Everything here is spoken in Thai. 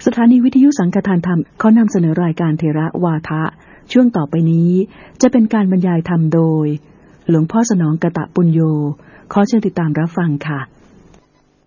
สถานีวิทยุสังฆทานธรรมขอนำเสนอรายการเทระวาทะช่วงต่อไปนี้จะเป็นการบรรยายธรรมโดยหลวงพ่อสนองกตปุญโญขอเชิญติดตามรับฟังค่ะ